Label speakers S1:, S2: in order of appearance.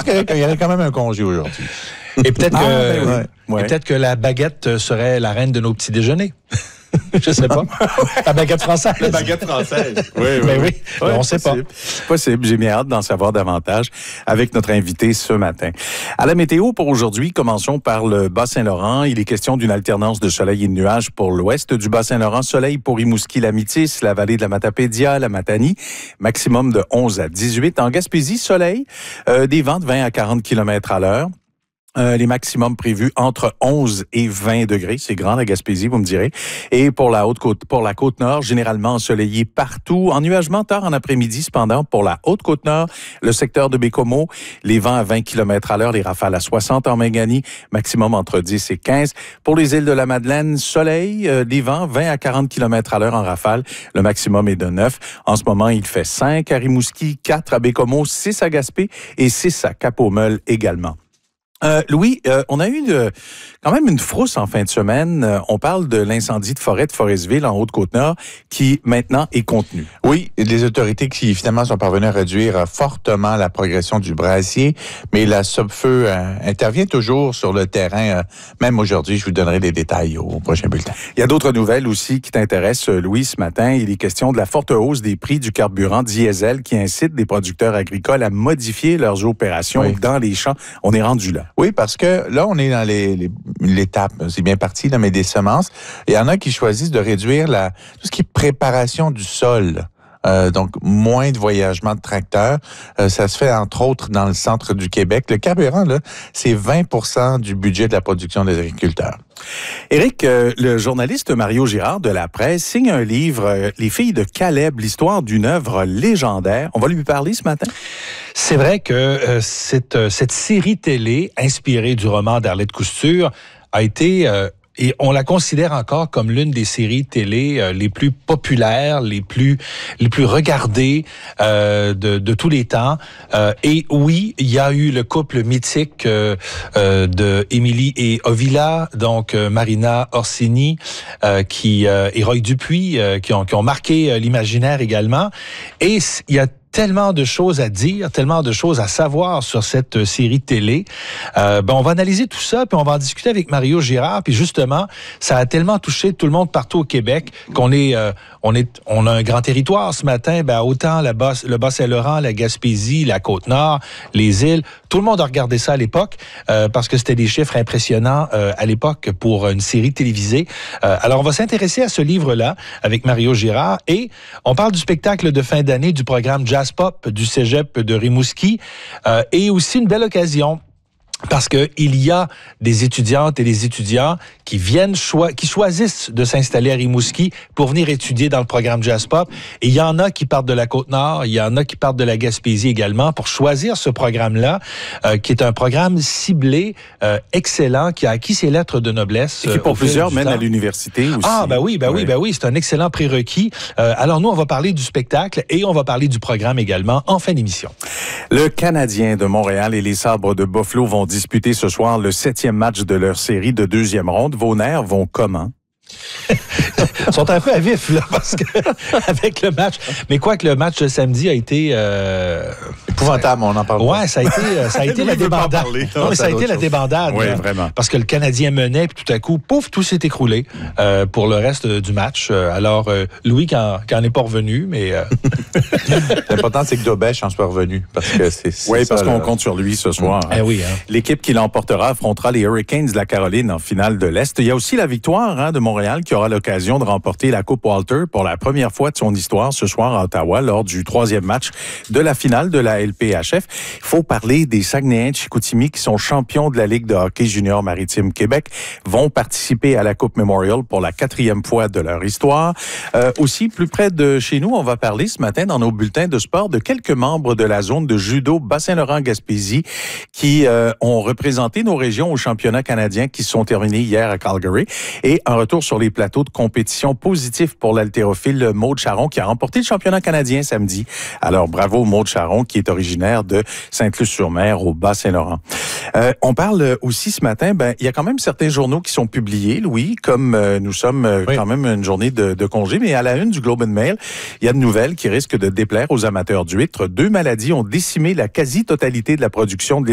S1: qu'il y aurait quand même un congé aujourd'hui.
S2: Et peut-être
S1: oui.
S2: peut-être que la baguette serait la reine de nos petits déjeuners. Je sais pas. La baguette française.
S3: La baguette française.
S2: Oui. On ne sait pas.
S4: Possible. J'ai bien hâte d'en savoir davantage avec notre invité ce matin. À la météo pour aujourd'hui, commençons par le Bas-Saint-Laurent. Il est question d'une alternance de soleil et de nuages pour l'ouest du Bas-Saint-Laurent. Soleil pour Rimouski, la Métis, la vallée de la Matapédia, la Matanie. Maximum de 11 à 18. En Gaspésie, soleil, des vents de 20 à 40 km à l'heure. Les maximums prévus entre 11 et 20 degrés. C'est grand, la Gaspésie, vous me direz. Et pour la Côte-Nord, généralement ensoleillé partout. Ennuagement tard en après-midi, cependant, pour la Haute-Côte-Nord, le secteur de Bécomo, les vents à 20 km à l'heure, les rafales à 60 en Mangani, maximum entre 10 et 15. Pour les îles de la Madeleine, soleil, des vents 20 à 40 km à l'heure en rafale, le maximum est de 9. En ce moment, il fait 5 à Rimouski, 4 à Bécomo, 6 à Gaspé et 6 à Cap-aux-Meules également. Louis, on a eu quand même une frousse en fin de semaine. On parle de l'incendie de forêt de Forestville en Haute-Côte-Nord qui maintenant est contenu.
S1: Oui, les autorités qui finalement sont parvenues à réduire fortement la progression du brasier, mais la Sopfeu intervient toujours sur le terrain. Même aujourd'hui, je vous donnerai les détails au prochain bulletin.
S4: Il y a d'autres nouvelles aussi qui t'intéressent, Louis, ce matin. Il est question de la forte hausse des prix du carburant diesel qui incite des producteurs agricoles à modifier leurs opérations dans les champs. On est rendu là.
S1: Oui, parce que là, on est dans l'étape, c'est bien parti, là, mais des semences. Il y en a qui choisissent de réduire tout ce qui est préparation du sol. Donc, moins de voyagement de tracteurs. Ça se fait, entre autres, dans le centre du Québec. Le carburant, là, c'est 20% du budget de la production des agriculteurs.
S4: Éric, le journaliste Mario Girard de La Presse signe un livre, Les filles de Caleb, l'histoire d'une œuvre légendaire. On va lui parler ce matin.
S2: C'est vrai que cette série télé inspirée du roman d'Arlette Cousture a été... et on la considère encore comme l'une des séries télé les plus populaires, les plus regardées de tous les temps. Et oui, il y a eu le couple mythique de Émilie et Ovila, donc Marina Orsini, et Roy Dupuis, qui ont marqué l'imaginaire également. Et il y a tellement de choses à dire, tellement de choses à savoir sur cette série télé. On va analyser tout ça, puis on va en discuter avec Mario Girard. Puis justement, ça a tellement touché tout le monde partout au Québec qu'on on a un grand territoire ce matin. Autant le Bas-Saint-Laurent, la Gaspésie, la Côte-Nord, les îles, tout le monde a regardé ça à l'époque parce que c'était des chiffres impressionnants à l'époque pour une série télévisée. Alors, on va s'intéresser à ce livre-là avec Mario Girard et on parle du spectacle de fin d'année du programme Jazz Pop du Cégep de Rimouski et aussi une belle occasion parce que il y a des étudiantes et des étudiants qui choisissent de s'installer à Rimouski pour venir étudier dans le programme Jazz Pop. Et il y en a qui partent de la Côte-Nord, il y en a qui partent de la Gaspésie également pour choisir ce programme-là, qui est un programme ciblé, excellent, qui a acquis ses lettres de noblesse.
S4: Et qui pour plusieurs mène à l'université aussi.
S2: Ah, oui, c'est un excellent prérequis. Alors nous, on va parler du spectacle et on va parler du programme également en fin d'émission.
S4: Le Canadien de Montréal et les Sabres de Buffalo vont disputer ce soir le 7e match de leur série de deuxième ronde. Vos nerfs vont comment?
S2: Ils sont un peu à vif, là, parce que avec le match. Mais quoi que le match de samedi a été
S1: épouvantable, on en parle.
S2: Ouais, ça a été la débandade. Non, mais ça a été la débandade.
S4: Oui, vraiment.
S2: Parce que le Canadien menait, puis tout à coup, pouf, tout s'est écroulé pour le reste du match. Alors, Louis, qui en est pas revenu, mais...
S1: L'important, c'est que Dobèche en soit revenu. Parce que
S4: oui, parce qu'on compte sur lui ce soir.
S2: Oui,
S4: L'équipe qui l'emportera affrontera les Hurricanes de la Caroline en finale de l'Est. Il y a aussi la victoire de Montréal qui aura l'occasion de remporter la Coupe Walter pour la première fois de son histoire ce soir à Ottawa lors du 3e match de la finale de la LPHF. Il faut parler des Saguenayens de Chicoutimi qui sont champions de la Ligue de hockey junior maritime Québec, vont participer à la Coupe Memorial pour la 4e fois de leur histoire. Aussi, plus près de chez nous, on va parler ce matin dans nos bulletins de sport de quelques membres de la zone de judo Bas-Saint-Laurent-Gaspésie qui ont représenté nos régions au championnat canadien qui se sont terminés hier à Calgary. Et un retour sur les plateaux de compétition positif pour l'haltérophile Maude Charron qui a remporté le championnat canadien samedi. Alors bravo Maude Charron qui est originaire de Sainte-Luce-sur-Mer au Bas-Saint-Laurent. On parle aussi ce matin, il y a quand même certains journaux qui sont publiés, Louis, comme nous sommes quand même une journée de congé, mais à la une du Globe and Mail, il y a de nouvelles qui risquent de déplaire aux amateurs d'huîtres. 2 maladies ont décimé la quasi-totalité de la production de